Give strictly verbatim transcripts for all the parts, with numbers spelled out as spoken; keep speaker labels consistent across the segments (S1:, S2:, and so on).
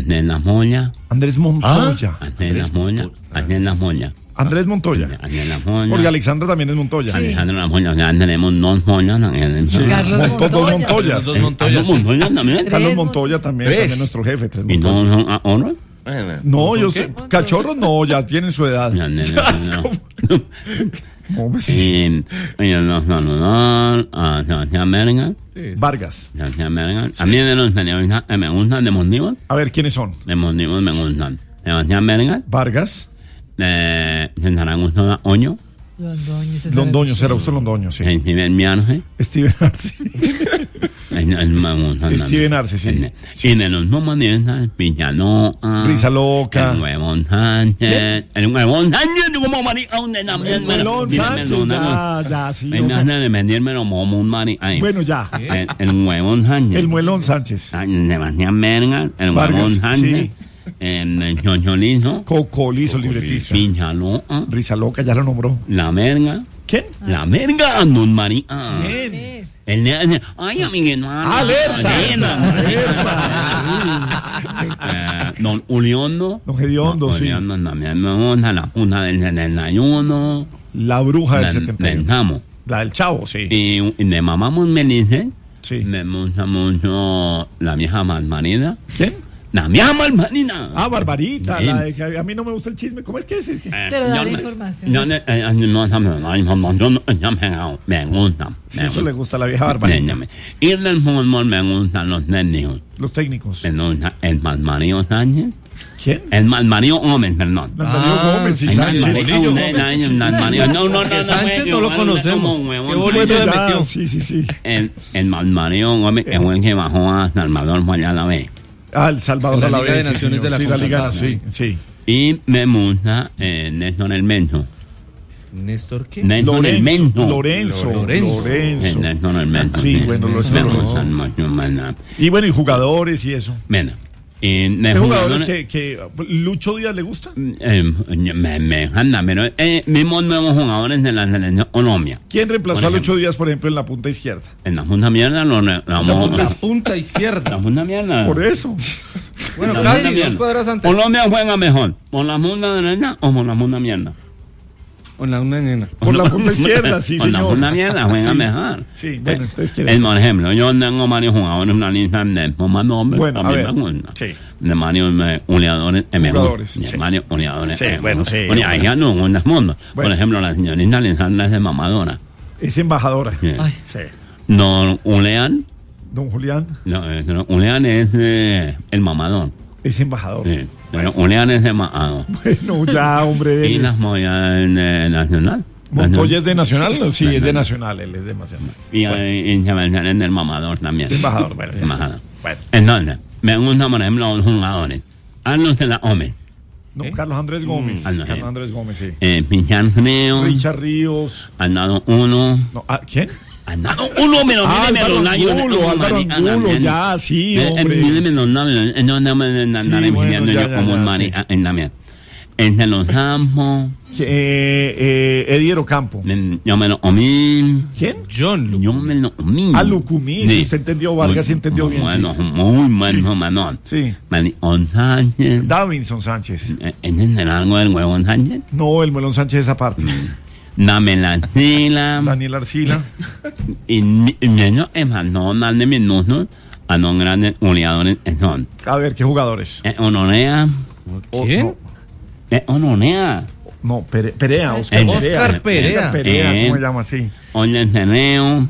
S1: Anelas Moya.
S2: Andrés Montoya.
S1: Ah, Anelas Moya. Anelas Moya.
S2: Andrés Montoya.
S1: Anelas Moya.
S2: Porque Alexandra también es Montoya.
S1: Sí. Alejandra Moya. Ya tenemos dos Moyas.
S2: Sí.
S3: Carlos
S2: Monto- dos Montoyas.
S4: Dos
S2: sí.
S4: Montoyas.
S1: Dos Moyas también.
S3: Tres
S2: Carlos
S3: Montoya.
S2: Montoya también,
S4: Tres.
S2: también nuestro jefe. Tres
S1: ¿Y
S2: Montoya.
S1: no son ahora?
S2: No, yo
S4: qué?
S2: sé. Cachorros no, ya tienen su edad. ¿Cómo que sí?
S1: Y ellos nos saludan a Sebastián Bergan.
S2: Vargas.
S1: Sebastián Bergan. A mí de los periodistas que me gustan de motivos,
S2: A ver, ¿quiénes son?
S1: de motivos me gustan. Sebastián Bergan,
S2: Vargas.
S1: de César Augusto Oño,
S3: Londoño.
S2: Londoño, será usted Londoño, sí.
S1: Steven Miarge.
S2: Steven Arce.
S1: Me gustan
S2: Steven Arce, sí.
S1: Y de los nuevos Villaloa,
S2: Risa Loca.
S1: el Huevón Sánchez, el Huevón Sánchez, como marica, un también me lo
S2: Melón Sánchez, ya, ya, sí.
S1: me gana de vendérmelo como un marica.
S2: Bueno, ya.
S1: El, el Huevón Sánchez.
S2: El Muelón Sánchez.
S1: Ah, Sebastián Berga, el
S2: Vargas,
S1: Huevón Sánchez,
S2: sí.
S1: el Chocholizo,
S2: Cocolizo, libretista.
S1: Villaloa,
S2: Risa Loca, ya lo nombró.
S1: la Verga.
S2: ¿Quién?
S1: La verga, don Marica.
S2: ¿Quién?
S1: El de, ay, amiguito.
S2: ¡Alerta!
S1: Eh, don Uliondo.
S2: Don Gediondo, sí.
S1: Uliondo también me gusta. La Junta del setenta y uno.
S2: La bruja del
S1: La-
S2: setenta y uno.
S1: Pensamos.
S2: La del Chavo, sí.
S1: Y, y de mamamos Melice.
S2: Sí.
S1: Me gusta mucho la vieja malmarida.
S2: ¿Quién?
S1: La vieja malmarida.
S2: Ah, Barbarita.
S1: Sí.
S2: La de que a mí no me gusta el chisme. ¿Cómo es que es? Es que-
S1: Eh,
S3: Pero da
S1: yo
S3: la
S1: no-
S3: información.
S1: yo no- eh, eh, no sabes la información. Yo me, me gusta.
S2: Sí,
S1: me
S2: eso
S1: gusta.
S2: le gusta a la vieja Barbarita.
S1: Ñame. Y del fútbol me gustan los técnicos.
S2: Los técnicos.
S1: Me gusta el Malmario Sánchez.
S2: ¿Quién?
S1: El Malmario Gómez, perdón.
S2: Natalio
S4: Ah,
S2: Gómez, sí,
S1: Ay,
S2: Sánchez.
S1: Malmario
S4: Bolillo
S1: Gómez,
S4: Gómez.
S1: ay, el Malmario. No, no, no.
S4: Que
S1: no,
S4: Sánchez
S1: güey,
S4: no lo
S1: que
S4: conocemos.
S1: como huevón,
S4: Qué
S1: güey.
S4: bonito de
S2: Ya,
S4: metió.
S2: sí, sí, sí.
S1: El, el Malmario Gómez, que fue el que bajó a Salvador fue allá a la vez.
S2: Ah, El Salvador
S4: En la
S2: a la
S4: Liga
S2: vez.
S4: de
S2: sí,
S4: Naciones
S2: señor.
S4: de la
S2: Sí, la Liga,
S4: CONCACAF,
S2: sí, sí.
S1: Y me gusta eh, Néstor El Mento.
S4: ¿Néstor qué?
S1: Néstor El Mento.
S2: Lorenzo.
S4: Lorenzo.
S2: Lorenzo.
S1: Eh, Néstor El Mento.
S2: Sí, bueno, lo es
S1: Me
S2: Lorenzo.
S1: gustan mucho, mana.
S2: Y bueno, y jugadores y eso.
S1: Bueno. Y de
S2: ¿Qué jugadores
S1: jugadores-
S2: que, que Lucho Díaz le gusta?
S1: Eh, me, me encanta, pero eh, vimos nuevos jugadores de la selección Colombia.
S2: ¿Quién reemplazó
S1: Por
S2: a Lucho
S1: ejemplo.
S2: Díaz, por ejemplo, en la punta izquierda?
S1: En la punta mierda lo re- la vamos-
S4: La
S1: la-
S4: punta izquierda.
S1: la punta mierda.
S2: Por eso.
S4: Bueno,
S1: La
S4: casi
S1: punta
S4: dos
S1: mierda.
S4: cuadras antes.
S1: Colombia juega mejor, ¿por la punta derecha o por la punta mierda?
S4: Con la una nena.
S2: Por la punta izquierda, sí,
S1: Por la
S2: señor.
S1: punta mierda juega
S2: Sí.
S1: mejor.
S2: Sí, bueno,
S1: Eh,
S2: entonces, ¿quién es?
S1: es, por ejemplo, yo tengo varios jugadores en una lista de más nombres.
S2: Bueno, a
S1: mí
S2: ver,
S1: me gusta.
S2: sí.
S1: De varios eh, goleadores. eh, me
S2: Jugadores,
S1: gusta. De
S2: sí.
S1: varios goleadores.
S2: Sí,
S1: eh, me
S2: bueno,
S1: gusta.
S2: sí,
S1: Bueno,
S2: bueno.
S1: allá no, en el mundo. Por
S2: Bueno.
S1: ejemplo, la señorita Alessandra es de mamadora.
S2: Es embajadora.
S1: Sí.
S4: Ay.
S2: Sí.
S1: No, Ulean.
S2: Don Julián
S1: No, eh, no, Ulean es eh, el mamador.
S2: es embajador.
S1: Sí. Pero Ulean es de mamador.
S2: Bueno, ya, hombre.
S1: Y las Moya eh, nacional.
S2: ¿Montoya es de Nacional? No, sí,
S1: No,
S2: es de
S1: no.
S2: Nacional, él es de Nacional.
S1: Y eh, y Sebastián es del mamador también.
S2: Embajador, bueno. ya.
S1: Embajador.
S2: Bueno.
S1: Entonces, me gustan, por ejemplo, los jugadores. Arnold de la Ome.
S2: No,
S4: ¿Eh?
S2: Carlos Andrés Gómez.
S1: Ah, no,
S2: Carlos
S1: eh.
S2: Andrés Gómez, sí.
S1: Eh, Pichar Frío.
S2: Richard Ríos.
S1: Al lado uno.
S2: No, ah, ¿quién?
S1: Al lado uno, pero
S2: Ah,
S1: mídeme
S2: Álvaro
S1: los labios.
S2: Angulo,
S1: como
S2: Álvaro
S1: marica
S2: Angulo,
S1: también.
S2: ya, sí,
S1: Eh, eh,
S2: hombre.
S1: Mídeme los labios. eh, No, no me de andar
S2: Sí,
S1: envidiando
S2: bueno, ya,
S1: yo
S2: ya,
S1: como
S2: ya,
S1: un
S2: sí.
S1: marica en también. Entre los campos.
S2: Eh, eh, Ediero Campo.
S1: me- Yo me lo comí.
S2: ¿Quién?
S4: John Lu.
S1: Yo me lo comí.
S2: Ah, Lucumí, si usted entendió, Vargas sí entendió bien,
S1: Bueno,
S2: sí.
S1: muy bueno, Manón.
S2: Sí.
S1: Marión Sánchez.
S2: Davinson Sánchez.
S1: Eh, ¿Entienden algo del huevón Sánchez?
S2: No, el Melón Sánchez esa parte.
S1: Dame la fila.
S2: Daniel Arcila.
S1: Y ni- y menos es más, no más de minutos a los grandes goleadores que son.
S2: A ver, ¿qué jugadores?
S1: Eh, Honorea.
S2: O-
S4: ¿Quién?
S2: No,
S1: Eh, Honorea.
S2: no, Pere- Perea, Oscar
S1: Eh,
S2: Perea.
S4: Oscar Perea.
S2: Oscar Perea,
S1: Eh.
S2: ¿cómo se llama así?
S1: Oye, Ceneo.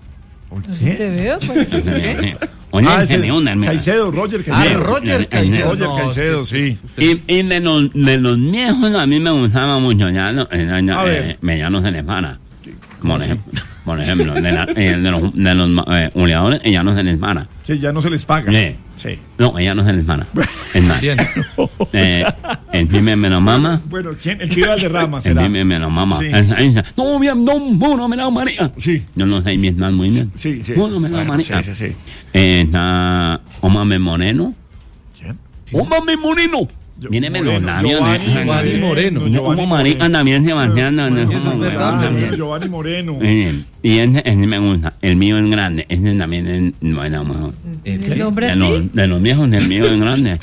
S3: Así te veo, pues.
S1: Oye,
S2: Ah, ese-
S1: Ceneo. dame-
S2: Caicedo, Roger
S4: Ah,
S2: Caicedo.
S4: Roger
S1: Eh,
S4: Caicedo.
S2: Roger
S4: No,
S2: Caicedo,
S4: es que-
S2: sí.
S4: usted-
S1: Y, y de, los, de los viejos a mí me gustaba mucho, ya, no, eh, ya,
S2: A
S1: eh,
S2: ver.
S1: me ya no se les para. Por ejemplo, por ejemplo de, la, eh, de los, de los eh, goleadores, ella no se les para.
S2: Que ya no se les paga.
S1: Sí.
S2: Sí.
S1: No, ella no se les para. Es más,
S4: Bien.
S1: eh, el primer me lo mama.
S2: Bueno, ¿quién? El tío Valderrama
S1: El
S2: será.
S1: primer me lo mama.
S2: Sí.
S1: Esa- esa, No, bien, no, bueno, me la María.
S2: Sí.
S1: Yo no sé Vietnam muy bien.
S2: Sí, sí.
S1: Bueno, me la
S2: Bueno,
S1: María.
S2: sí, sí, sí.
S1: Eh, está Omame Moreno.
S2: ¿Quién?
S1: Omame Moreno.
S2: Yo-
S1: Míreme los
S2: Moreno,
S1: labios.
S2: Giovanni
S1: eh,
S4: Giovanni Moreno.
S1: No,
S2: Giovanni
S1: como marica
S2: Moreno.
S1: también Sebastián. no, no,
S4: Eso es
S1: como
S4: verdad,
S1: huevón
S2: Ah,
S1: también.
S2: Giovanni Moreno.
S1: Eh, Y ese, ese me gusta. El mío es grande. Ese también es bueno, mejor.
S4: ¿El
S3: El hombre
S1: De
S3: así.
S1: los, de los viejos, el mío es grande.